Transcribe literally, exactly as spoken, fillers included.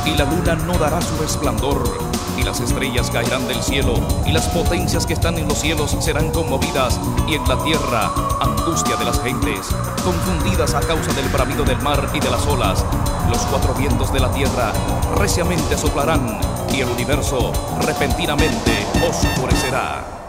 y la luna no dará su resplandor, y las estrellas caerán del cielo, y las potencias que están en los cielos serán conmovidas, y en la tierra angustia de las gentes, confundidas a causa del bramido del mar y de las olas. Los cuatro vientos de la tierra reciamente soplarán, y el universo repentinamente oscurecerá.